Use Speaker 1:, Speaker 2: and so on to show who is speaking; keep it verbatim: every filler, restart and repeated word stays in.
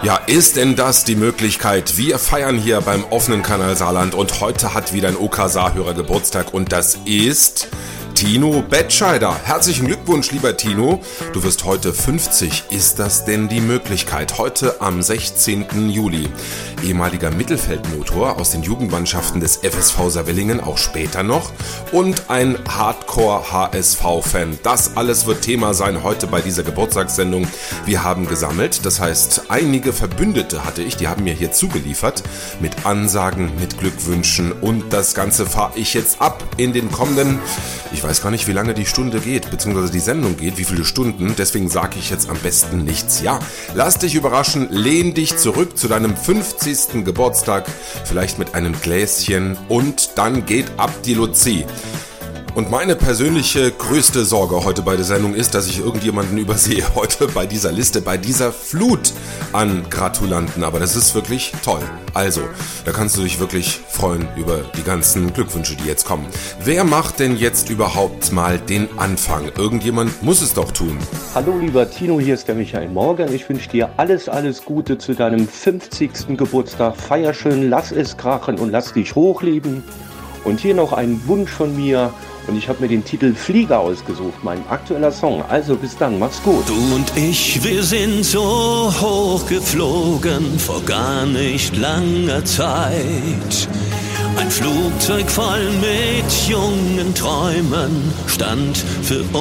Speaker 1: Ja, ist denn das die Möglichkeit? Wir feiern hier beim offenen Kanal Saarland und heute hat wieder ein O K Saarhörer Geburtstag und das ist Tino Bettscheider. Herzlichen Glückwunsch, lieber Tino. Du wirst heute fünfzig. Ist das denn die Möglichkeit? Heute am sechzehnten Juli. Ehemaliger Mittelfeldmotor aus den Jugendmannschaften des F S V Saarwellingen, auch später noch. Und ein Hardcore-H S V-Fan. Das alles wird Thema sein heute bei dieser Geburtstagssendung. Wir haben gesammelt, das heißt, einige Verbündete hatte ich, die haben mir hier zugeliefert. Mit Ansagen, mit Glückwünschen und das Ganze fahre ich jetzt ab in den kommenden... Ich weiß gar nicht, wie lange die Stunde geht, beziehungsweise die Sendung geht, wie viele Stunden, deswegen sage ich jetzt am besten nichts. Ja, lass dich überraschen, lehn dich zurück zu deinem fünfzigsten Geburtstag, vielleicht mit einem Gläschen und dann geht ab die Luzi. Und meine persönliche größte Sorge heute bei der Sendung ist, dass ich irgendjemanden übersehe heute bei dieser Liste, bei dieser Flut an Gratulanten. Aber das ist wirklich toll. Also, da kannst du dich wirklich freuen über die ganzen Glückwünsche, die jetzt kommen. Wer macht denn jetzt überhaupt mal den Anfang? Irgendjemand muss es doch tun.
Speaker 2: Hallo lieber Tino, hier ist der Michael Morgan. Ich wünsche dir alles, alles Gute zu deinem fünfzigsten Geburtstag. Feier schön, lass es krachen und lass dich hochleben. Und hier noch ein Wunsch von mir. Und ich habe mir den Titel Flieger ausgesucht, mein aktueller Song. Also bis dann, mach's gut.
Speaker 3: Du und ich, wir sind so hoch geflogen vor gar nicht langer Zeit. Ein Flugzeug voll mit jungen Träumen stand für